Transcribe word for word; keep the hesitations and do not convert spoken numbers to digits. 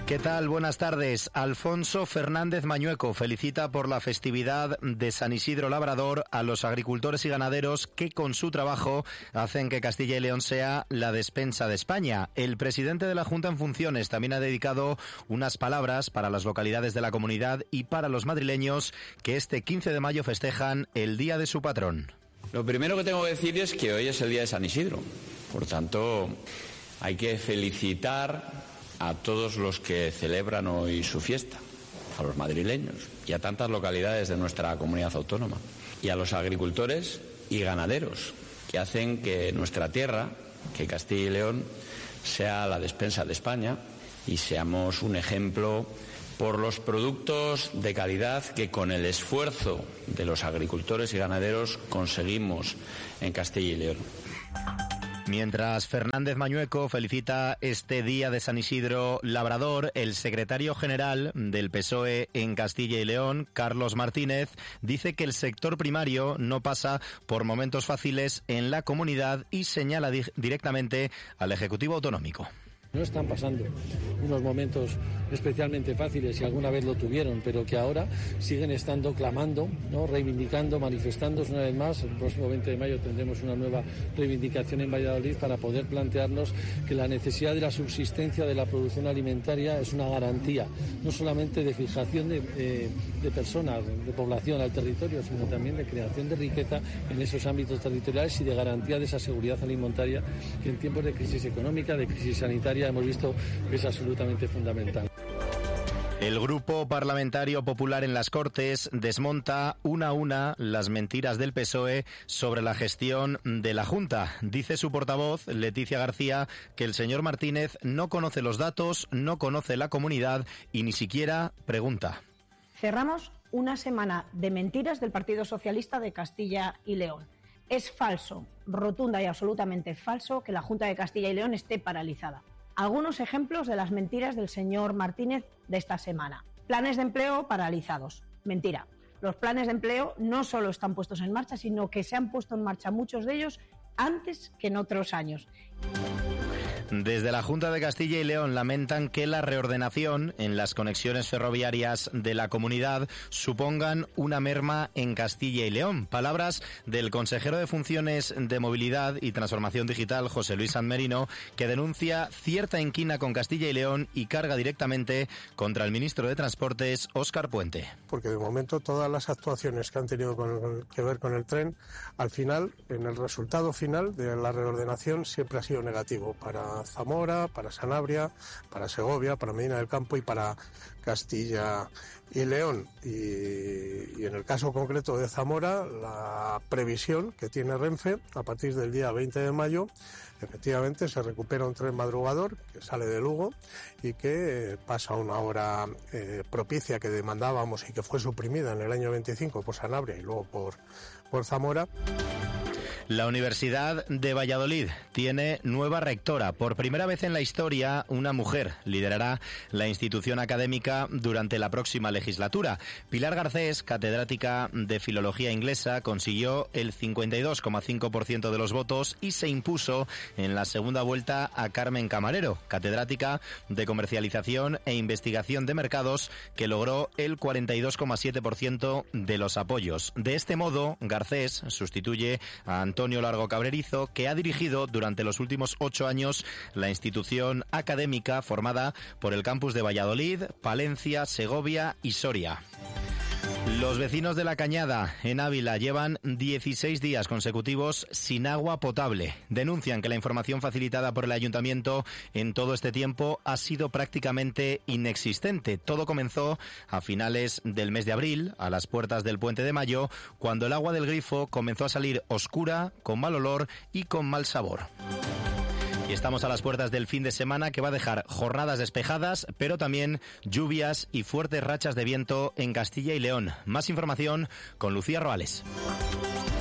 ¿Qué tal? Buenas tardes. Alfonso Fernández Mañueco felicita por la festividad de San Isidro Labrador a los agricultores y ganaderos que con su trabajo hacen que Castilla y León sea la despensa de España. El presidente de la Junta en funciones también ha dedicado unas palabras para las localidades de la comunidad y para los madrileños que este quince de mayo festejan el día de su patrón. Lo primero que tengo que decir es que hoy es el día de San Isidro. Por tanto, hay que felicitar a todos los que celebran hoy su fiesta, a los madrileños y a tantas localidades de nuestra comunidad autónoma, y a los agricultores y ganaderos que hacen que nuestra tierra, que Castilla y León, sea la despensa de España y seamos un ejemplo por los productos de calidad que con el esfuerzo de los agricultores y ganaderos conseguimos en Castilla y León. Mientras Fernández Mañueco felicita este día de San Isidro Labrador, el secretario general del P S O E en Castilla y León, Carlos Martínez, dice que el sector primario no pasa por momentos fáciles en la comunidad y señala di- directamente al Ejecutivo Autonómico. No están pasando unos momentos especialmente fáciles, y alguna vez lo tuvieron, pero que ahora siguen estando clamando, ¿no?, reivindicando, manifestándose una vez más. El próximo veinte de mayo tendremos una nueva reivindicación en Valladolid para poder plantearnos que la necesidad de la subsistencia de la producción alimentaria es una garantía, no solamente de fijación de, de, de personas, de población al territorio, sino también de creación de riqueza en esos ámbitos territoriales y de garantía de esa seguridad alimentaria que en tiempos de crisis económica, de crisis sanitaria, hemos visto que es absolutamente fundamental. El Grupo Parlamentario Popular en las Cortes desmonta una a una las mentiras del P S O E sobre la gestión de la Junta. Dice su portavoz, Leticia García, que el señor Martínez no conoce los datos, no conoce la comunidad y ni siquiera pregunta. Cerramos una semana de mentiras del Partido Socialista de Castilla y León. Es falso, rotunda y absolutamente falso, que la Junta de Castilla y León esté paralizada. Algunos ejemplos de las mentiras del señor Martínez de esta semana. Planes de empleo paralizados. Mentira. Los planes de empleo no solo están puestos en marcha, sino que se han puesto en marcha muchos de ellos antes que en otros años. Desde la Junta de Castilla y León lamentan que la reordenación en las conexiones ferroviarias de la comunidad supongan una merma en Castilla y León. Palabras del consejero de Funciones de Movilidad y Transformación Digital, José Luis San Merino, que denuncia cierta inquina con Castilla y León y carga directamente contra el ministro de Transportes, Óscar Puente. Porque de momento todas las actuaciones que han tenido con, que ver con el tren, al final, en el resultado final de la reordenación, siempre ha sido negativo para Zamora, para Sanabria, para Segovia, para Medina del Campo y para Castilla y León. Y, y en el caso concreto de Zamora, la previsión que tiene Renfe a partir del día veinte de mayo, efectivamente se recupera un tren madrugador que sale de Lugo y que eh, pasa una hora eh, propicia que demandábamos y que fue suprimida en el año veinticinco por Sanabria y luego por, por Zamora. La Universidad de Valladolid tiene nueva rectora. Por primera vez en la historia, una mujer liderará la institución académica durante la próxima legislatura. Pilar Garcés, catedrática de Filología Inglesa, consiguió el cincuenta y dos coma cinco por ciento de los votos y se impuso en la segunda vuelta a Carmen Camarero, catedrática de Comercialización e Investigación de Mercados, que logró el cuarenta y dos coma siete por ciento de los apoyos. De este modo, Garcés sustituye a Antonio Largo Cabrerizo, que ha dirigido durante los últimos ocho años la institución académica formada por el campus de Valladolid, Palencia, Segovia y Soria. Los vecinos de La Cañada, en Ávila, llevan dieciséis días consecutivos sin agua potable. Denuncian que la información facilitada por el ayuntamiento en todo este tiempo ha sido prácticamente inexistente. Todo comenzó a finales del mes de abril, a las puertas del Puente de Mayo, cuando el agua del grifo comenzó a salir oscura, con mal olor y con mal sabor. Y estamos a las puertas del fin de semana, que va a dejar jornadas despejadas, pero también lluvias y fuertes rachas de viento en Castilla y León. Más información con Lucía Roales.